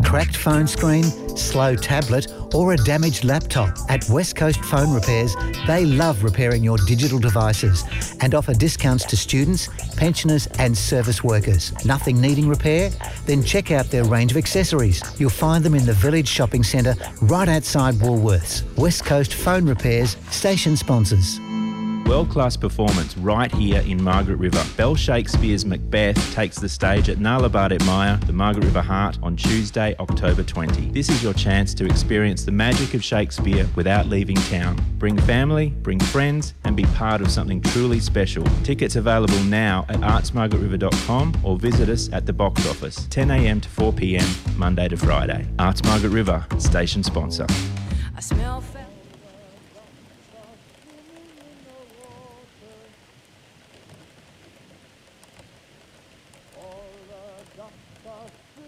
cracked phone screen, slow tablet or a damaged laptop? At West Coast Phone Repairs, they love repairing your digital devices and offer discounts to students, pensioners and service workers. Nothing needing repair? Then check out their range of accessories. You'll find them in the Village Shopping Centre right outside Woolworths. West Coast Phone Repairs, station sponsors. World-class performance right here in Margaret River. Bell Shakespeare's Macbeth takes the stage at Narlabardet Maya, the Margaret River Heart, on Tuesday, October 20. This is your chance to experience the magic of Shakespeare without leaving town. Bring family, bring friends, and be part of something truly special. Tickets available now at artsmargaretriver.com or visit us at the box office, 10 a.m. to 4 p.m, Monday to Friday. Arts Margaret River, station sponsor. I smell